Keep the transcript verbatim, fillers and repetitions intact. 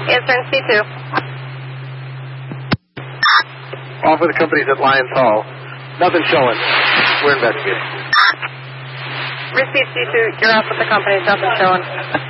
Answering C two. Off with the companies at Lyons Hall. Nothing showing. We're investigating. Receive C two. You're off with the companies. Nothing showing.